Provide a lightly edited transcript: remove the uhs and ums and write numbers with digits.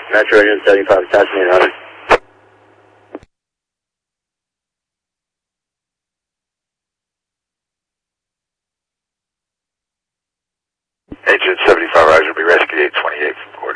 Metro Agent 75, attachment 800. Agent 75, Roger, be rescued 828 from court.